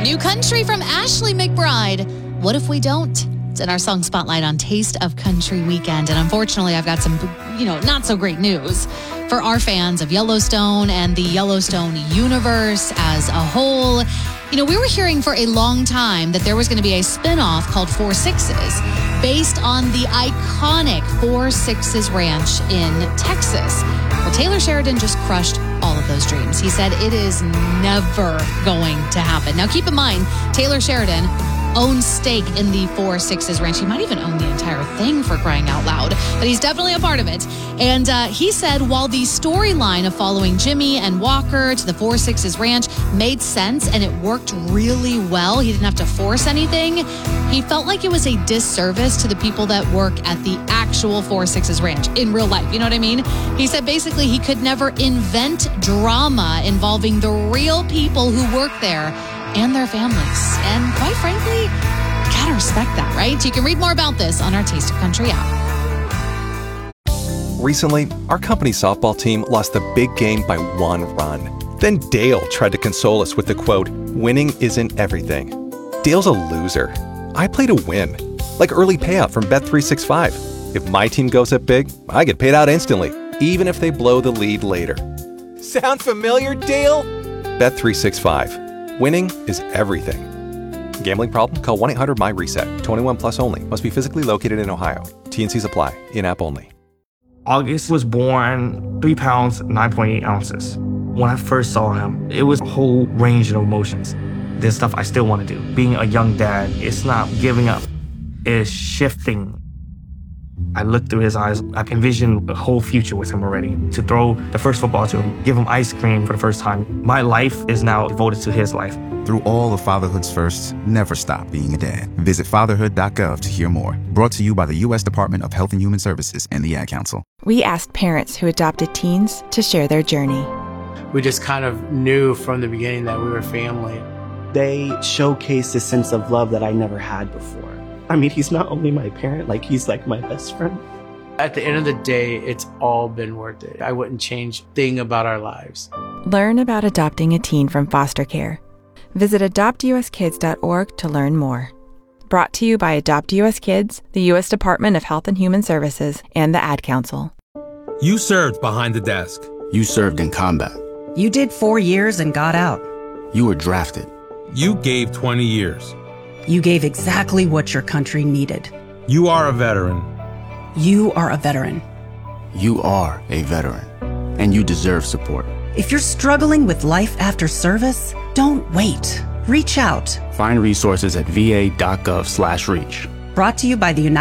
New country from Ashley McBryde. What if we don't? It's in our song spotlight on Taste of Country Weekend. And unfortunately, I've got some, not so great news for our fans of Yellowstone and the Yellowstone universe as a whole. We were hearing for a long time that there was going to be a spinoff called Four Sixes based on the iconic Four Sixes Ranch in Texas. Well, Taylor Sheridan just crushed all of those dreams. He said it is never going to happen. Now, keep in mind, Taylor Sheridan owns stake in the Four Sixes Ranch. He might even own the entire thing, for crying out loud, but he's definitely a part of it. And he said while the storyline of following Jimmy and Walker to the Four Sixes Ranch made sense and it worked really well, he didn't have to force anything, he felt like it was a disservice to the people that work at the actual Four Sixes Ranch in real life. You know what I mean? He said basically he could never invent drama involving the real people who work there and their families. And quite frankly, gotta respect that, right? You can read more about this on our Taste of Country app. Recently, our company softball team lost the big game by 1 run. Then Dale tried to console us with the quote, "Winning isn't everything." Dale's a loser. I play to win, like early payout from Bet365. If my team goes up big, I get paid out instantly, even if they blow the lead later. Sound familiar, Dale? Bet365. Winning is everything. Gambling problem? Call 1-800-MY-RESET. 21 plus only. Must be physically located in Ohio. T&Cs apply. In-app only. August was born 3 pounds, 9.8 ounces. When I first saw him, it was a whole range of emotions. There's stuff I still want to do. Being a young dad, it's not giving up. It's shifting. I looked through his eyes. I envisioned a whole future with him already. To throw the first football to him, give him ice cream for the first time. My life is now devoted to his life. Through all of fatherhood's firsts, never stop being a dad. Visit fatherhood.gov to hear more. Brought to you by the U.S. Department of Health and Human Services and the Ad Council. We asked parents who adopted teens to share their journey. We just kind of knew from the beginning that we were family. They showcased a sense of love that I never had before. I mean, he's not only my parent, he's like my best friend. At the end of the day, it's all been worth it. I wouldn't change a thing about our lives. Learn about adopting a teen from foster care. Visit adoptuskids.org to learn more. Brought to you by Adopt US Kids, the U.S. Department of Health and Human Services, and the Ad Council. You served behind the desk. You served in combat. You did 4 years and got out. You were drafted. You gave 20 years. You gave exactly what your country needed. You are a veteran. You are a veteran. You are a veteran, and you deserve support. If you're struggling with life after service, don't wait. Reach out. Find resources at va.gov/reach. Brought to you by the United